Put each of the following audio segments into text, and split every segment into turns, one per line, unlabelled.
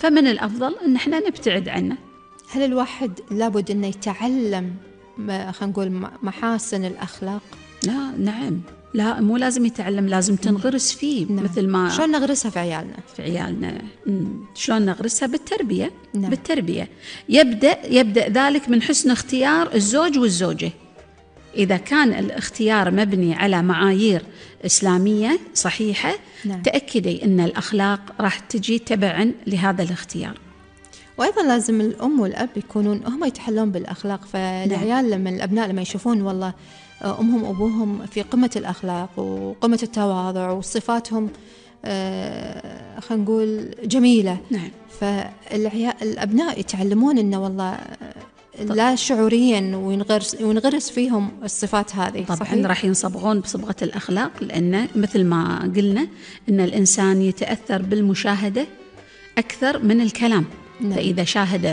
فمن الأفضل أن احنا نبتعد عنه.
هل الواحد لابد أنه يتعلم خلينا نقول محاسن الأخلاق؟
لا، نعم، لا مو لازم يتعلم، لازم تنغرس فيه.
نعم.
مثل ما
شلون نغرسها في عيالنا؟
في عيالنا شلون نغرسها؟ بالتربية.
نعم.
بالتربية يبدأ ذلك من حسن اختيار الزوج والزوجة. إذا كان الاختيار مبني على معايير إسلامية صحيحة،
نعم.
تأكدي أن الأخلاق راح تجي تبعا لهذا الاختيار.
وأيضا لازم الأم والأب يكونون هم يتحلون بالأخلاق، فالعيال لما الأبناء لما يشوفون والله أمهم وأبوهم في قمة الأخلاق وقمة التواضع وصفاتهم خلينا نقول جميلة،
نعم.
فالأبناء يتعلمون إنه والله لا شعوريا ونغرس فيهم الصفات هذه.
طبعا راح ينصبغون بصبغة الأخلاق، لأن مثل ما قلنا إن الإنسان يتأثر بالمشاهدة أكثر من الكلام. نعم. فإذا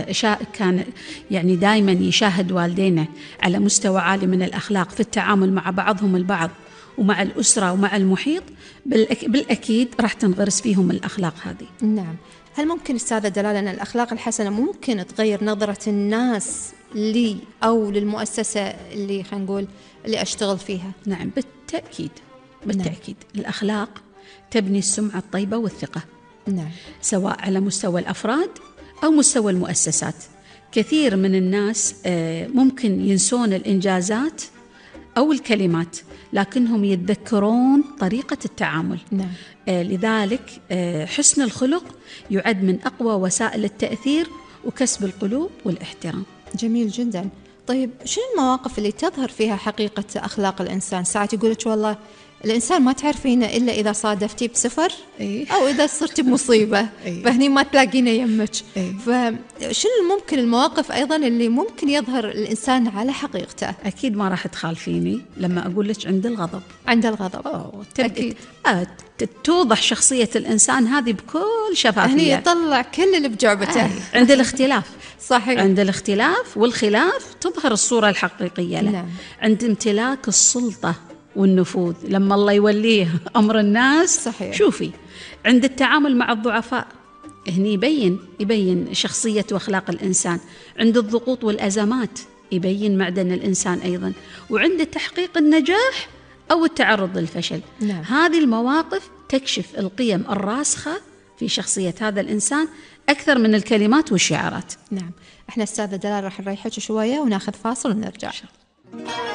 كان يعني دائما يشاهد والدينا على مستوى عالي من الأخلاق في التعامل مع بعضهم البعض ومع الأسرة ومع المحيط، بالأكيد راح تنغرس فيهم الأخلاق هذه.
نعم. هل ممكن أستاذة دلال أن الأخلاق الحسنة ممكن تغير نظرة الناس لي أو للمؤسسة اللي خلينا نقول اللي أشتغل فيها؟
نعم، بالتأكيد. بالتأكيد. نعم. الأخلاق تبني السمعة الطيبة والثقة.
نعم.
سواء على مستوى الأفراد أو مستوى المؤسسات. كثير من الناس ممكن ينسون الإنجازات أو الكلمات، لكنهم يتذكرون طريقة التعامل.
نعم.
لذلك حسن الخلق يعد من أقوى وسائل التأثير وكسب القلوب والاحترام.
جميل جدا. طيب شنو المواقف اللي تظهر فيها حقيقة أخلاق الإنسان؟ ساعات يقولك والله الإنسان ما تعرفينه إلا إذا صادفتي بسفر أو إذا صرتي بمصيبة، فهني ما تلاقينه يمك. فشنو ممكن المواقف أيضا اللي ممكن يظهر الإنسان على حقيقته؟
أكيد ما راح تخالفيني لما أقول لك عند الغضب.
عند الغضب
أكيد. توضح شخصية الإنسان هذه بكل شفافية.
هني يطلع كل اللي بجعبته.
عند الاختلاف.
صحيح.
عند الاختلاف والخلاف تظهر الصورة الحقيقية له.
نعم.
عند امتلاك السلطة والنفوذ لما الله يوليه أمر الناس.
صحيح.
شوفي، عند التعامل مع الضعفاء هني يبين شخصية وأخلاق الإنسان. عند الضغوط والأزمات يبين معدن الإنسان أيضا. وعند تحقيق النجاح أو التعرض للفشل.
نعم.
هذه المواقف تكشف القيم الراسخة في شخصية هذا الإنسان أكثر من الكلمات والشعارات.
نعم. احنا أستاذة دلال راح نريحك شوية وناخذ فاصل ونرجع.